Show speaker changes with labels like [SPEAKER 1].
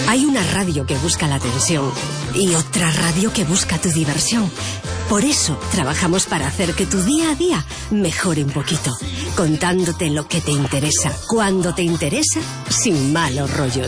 [SPEAKER 1] Hay una radio que busca la atención y otra radio que busca tu diversión. Por eso trabajamos para hacer que tu día a día mejore un poquito, contándote lo que te interesa, cuando te interesa, sin malos rollos.